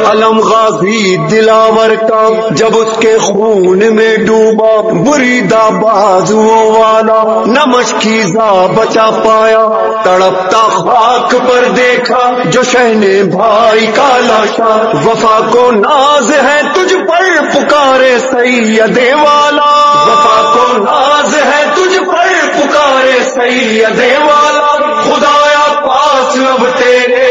अलम गाजी दिलावर का जब उसके खून में डूबा, बुरीदा बाजुओं वाला न मशकीजा बचा पाया। तड़पता खाक पर देखा जो शहने भाई का लाशा, वफा को नाज है तुझ पर पुकारे सैयदे वाला, वफा को नाज है तुझ पर पुकारे सैयदे वाला। खुदाया पास अब तेरे